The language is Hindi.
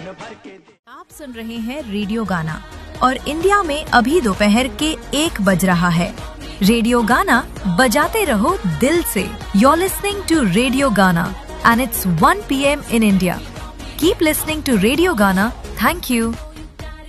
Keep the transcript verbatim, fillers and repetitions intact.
आप सुन रहे हैं रेडियो गाना और इंडिया में अभी दोपहर के एक बज रहा है। रेडियो गाना बजाते रहो दिल से। You're listening to रेडियो गाना and it's one p m in India. Keep listening to radio गाना. Thank you.